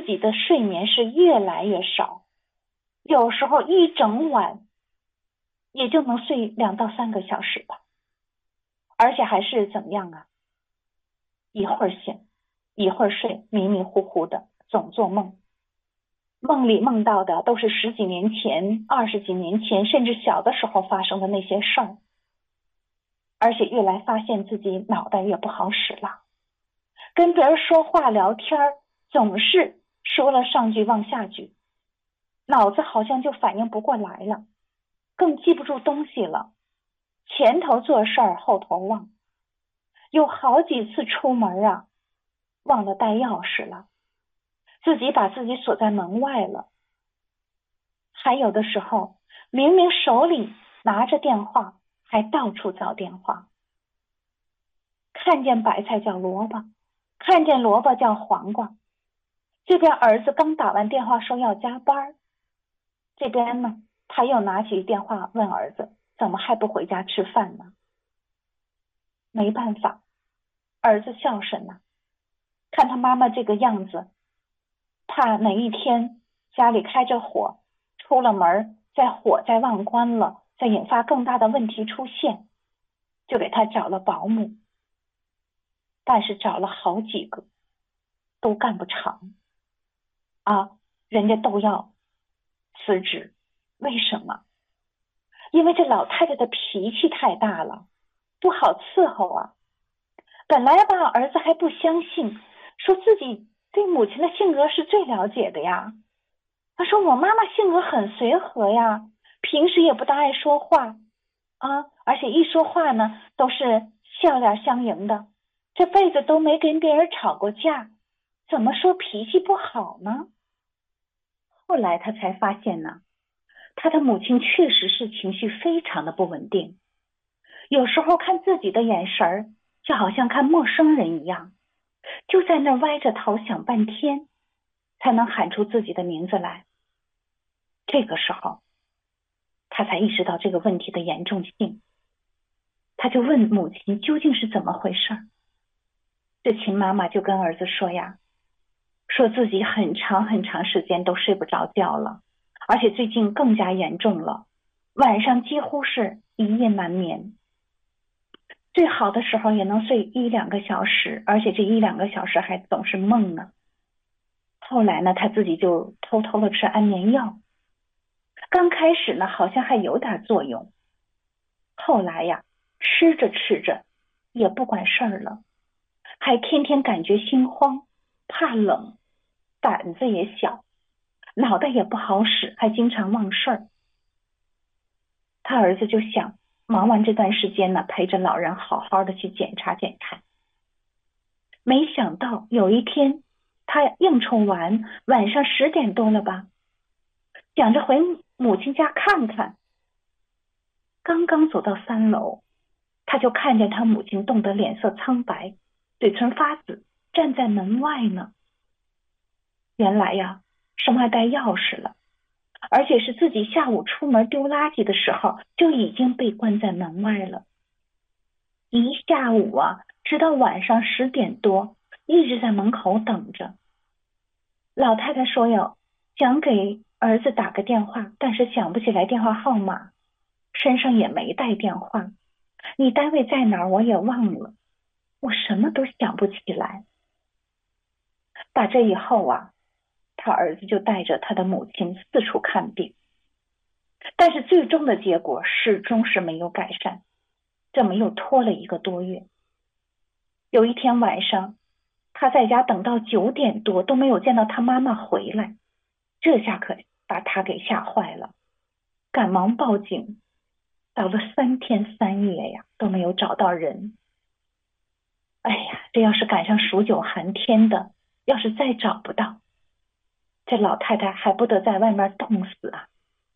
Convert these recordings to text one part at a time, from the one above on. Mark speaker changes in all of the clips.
Speaker 1: 自己的睡眠是越来越少，有时候一整晚也就能睡2到3个小时吧，而且还是怎么样啊？一会儿醒，一会儿睡，迷迷糊糊的，总做梦。梦里梦到的都是10几年前、20几年前，甚至小的时候发生的那些事儿，而且越来发现自己脑袋越不好使了，跟别人说话聊天总是说了上句忘下句，脑子好像就反应不过来了，更记不住东西了，前头做事儿后头忘，有好几次出门啊，忘了带钥匙了，自己把自己锁在门外了，还有的时候明明手里拿着电话，还到处找电话，看见白菜叫萝卜，看见萝卜叫黄瓜，这边儿子刚打完电话说要加班，这边呢他又拿起电话问儿子怎么还不回家吃饭呢？没办法，儿子孝顺呢，看他妈妈这个样子，怕哪一天家里开着火，出了门火再忘关了，再引发更大的问题出现，就给他找了保姆，但是找了好几个都干不长啊，人家都要辞职。为什么？因为这老太太的脾气太大了，不好伺候啊。本来吧，儿子还不相信，说自己对母亲的性格是最了解的呀。他说我妈妈性格很随和呀，平时也不大爱说话啊，而且一说话呢都是笑脸相迎的，这辈子都没跟别人吵过架，怎么说脾气不好呢？后来他才发现呢，他的母亲确实是情绪非常的不稳定，有时候看自己的眼神就好像看陌生人一样，就在那歪着头想半天才能喊出自己的名字来。这个时候他才意识到这个问题的严重性，他就问母亲究竟是怎么回事。这秦妈妈就跟儿子说呀，说自己很长很长时间都睡不着觉了，而且最近更加严重了，晚上几乎是一夜难眠，最好的时候也能睡1-2个小时，而且这1-2个小时还总是梦呢。后来呢，他自己就偷偷的吃安眠药，刚开始呢好像还有点作用，后来呀吃着吃着也不管事儿了，还天天感觉心慌怕冷，胆子也小，脑袋也不好使，还经常忘事儿。他儿子就想忙完这段时间呢，陪着老人好好的去检查检查。没想到有一天他应酬完，晚上10点多了吧，想着回母亲家看看，刚刚走到3楼，他就看见他母亲冻得脸色苍白，嘴唇发紫，站在门外呢。原来呀，是忘带钥匙了，而且是自己下午出门丢垃圾的时候就已经被关在门外了。一下午啊，直到晚上10点多，一直在门口等着。老太太说要想给儿子打个电话，但是想不起来电话号码，身上也没带电话。你单位在哪儿我也忘了，我什么都想不起来。打这以后啊，他儿子就带着他的母亲四处看病，但是最终的结果始终是没有改善，这么又拖了1个多月。有一天晚上，他在家等到9点多都没有见到他妈妈回来，这下可把他给吓坏了，赶忙报警，找了3天3夜呀，都没有找到人。哎呀，这要是赶上数9寒天的，要是再找不到，这老太太还不得在外面冻死啊。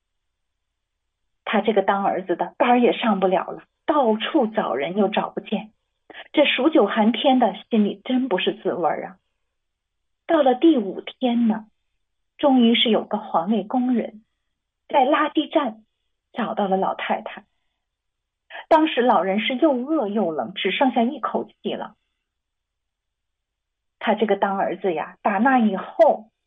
Speaker 1: 他这个当儿子的班也上不了了，到处找人又找不见，这数9寒天的心里真不是滋味啊。到了第5天呢，终于是有个环卫工人在垃圾站找到了老太太。当时老人是又饿又冷，只剩下一口气了。他这个当儿子呀，打那以后